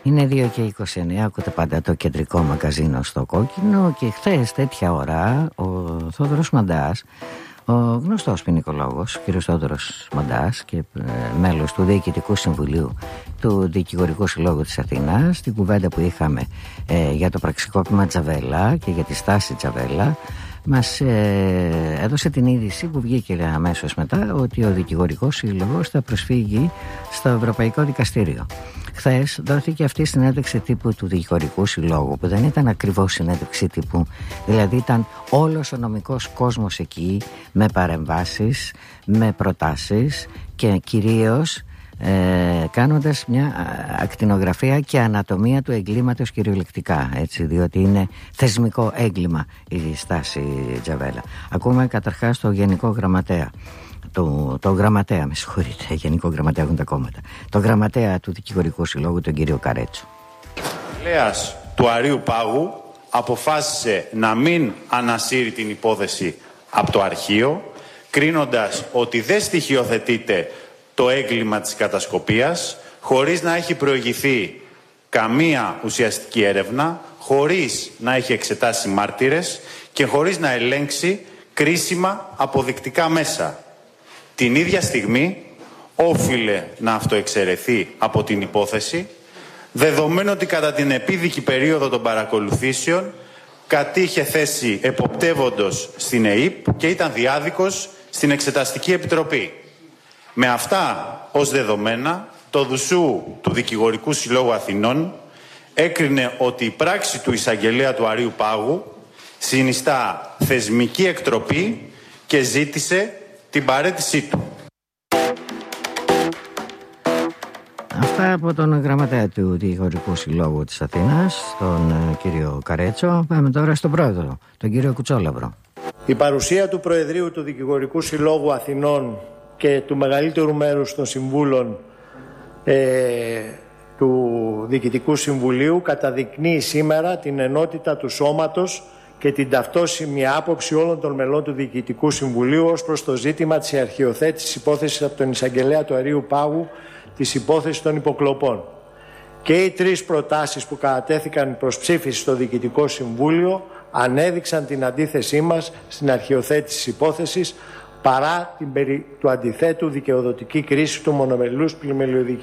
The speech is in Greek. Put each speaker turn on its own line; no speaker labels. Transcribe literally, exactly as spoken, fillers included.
Είναι δύο και είκοσι εννέα, ακούτε πάντα το κεντρικό μαγκαζίνο στο Κόκκινο και χθες τέτοια ώρα ο Θόδωρος Μαντάς, ο γνωστός ποινικολόγος, κ. Θόδωρος Μαντάς και ε, μέλος του Διοικητικού Συμβουλίου του Δικηγορικού Συλλόγου της Αθήνας, στην κουβέντα που είχαμε ε, για το πραξικόπημα Τζαβέλα και για τη στάση Τζαβέλα, μας ε, έδωσε την είδηση που βγήκε αμέσως μετά ότι ο Δικηγορικός Σύλλογος θα προσφύγει στο Ευρωπαϊκό Δικαστήριο. Χθες δόθηκε αυτή η συνέντευξη τύπου του Δικηγορικού Συλλόγου, που δεν ήταν ακριβώς συνέντευξη τύπου, δηλαδή ήταν όλος ο νομικός κόσμος εκεί, με παρεμβάσεις, με προτάσεις και κυρίως ε, κάνοντας μια ακτινογραφία και ανατομία του εγκλήματος κυριολεκτικά, έτσι, διότι είναι θεσμικό έγκλημα η στάση Τζαβέλα. Ακούμε καταρχάς το Γενικό Γραμματέα. Το, το γραμματέα, με συγχωρείτε, γενικό γραμματέα έχουν τα κόμματα. Το γραμματέα του Δικηγορικού Συλλόγου, τον κύριο Καρέτσο.
Ο εισαγγελέας του Αρείου Πάγου αποφάσισε να μην ανασύρει την υπόθεση από το αρχείο, κρίνοντας ότι δεν στοιχειοθετείται το έγκλημα της κατασκοπίας, χωρίς να έχει προηγηθεί καμία ουσιαστική έρευνα, χωρίς να έχει εξετάσει μάρτυρες και χωρίς να ελέγξει κρίσιμα αποδεικτικά μέσα. Την ίδια στιγμή όφιλε να αυτοεξαιρεθεί από την υπόθεση, δεδομένου ότι κατά την επίδικη περίοδο των παρακολουθήσεων κατήχε θέση εποπτεύοντος στην ΕΥΠ και ήταν διάδικος στην Εξεταστική Επιτροπή. Με αυτά ως δεδομένα, το ΔΟΥΣΟΥ του Δικηγορικού Συλλόγου Αθηνών έκρινε ότι η πράξη του εισαγγελέα του Αρείου Πάγου συνιστά θεσμική εκτροπή και ζήτησε την παραίτησή του.
Αυτά από τον γραμματέα του Δικηγορικού Συλλόγου της Αθήνας, τον κύριο Καρέτσο. Πάμε τώρα στον πρόεδρο, τον κύριο Κουτσόλαβρο.
Η παρουσία του Προεδρείου του Δικηγορικού Συλλόγου Αθηνών και του μεγαλύτερου μέρους των συμβούλων ε, του Διοικητικού Συμβουλίου καταδεικνύει σήμερα την ενότητα του σώματος και την ταυτόσιμη άποψη όλων των μελών του Διοικητικού Συμβουλίου ως προς το ζήτημα της αρχιοθέτησης υπόθεσης από τον εισαγγελέα του Αρείου Πάγου, της υπόθεσης των υποκλοπών. Και οι τρεις προτάσεις που κατατέθηκαν προς ψήφιση στο Διοικητικό Συμβούλιο ανέδειξαν την αντίθεσή μας στην αρχιοθέτηση της υπόθεσης, παρά την περί του αντιθέτου δικαιοδοτική κρίση του μονομελούς πλημελιωδικείου